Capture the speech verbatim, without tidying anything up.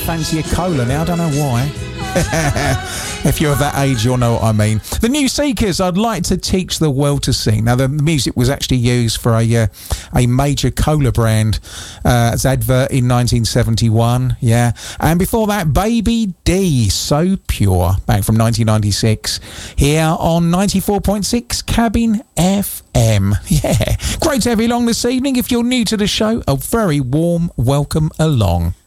fancy a cola now. I don't know why. If you're of that age, you'll know what I mean. The New Seekers, I'd like to teach the world to sing. Now, the music was actually used for a uh, a major cola brand uh, as advert in nineteen seventy-one. Yeah, and before that, Baby D, So Pure, back from nineteen ninety-six. Here on ninety-four point six Cabin F M. Yeah, great to have you along this evening. If you're new to the show, a very warm welcome along.